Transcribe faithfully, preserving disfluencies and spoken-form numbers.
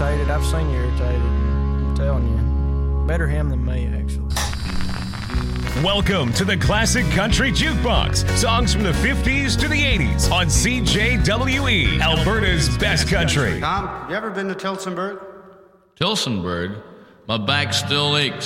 irritated. I've seen you irritated. I'm telling you. Better him than me, actually. Welcome to the Classic Country Jukebox. Songs from the fifties to the eighties on C J W E, Alberta's best country. Tom, you ever been to Tilsonburg? Tilsonburg? My back still aches.